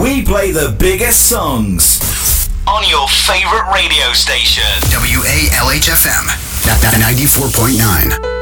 We play the biggest songs on your favorite radio station. WALHFM 94.9.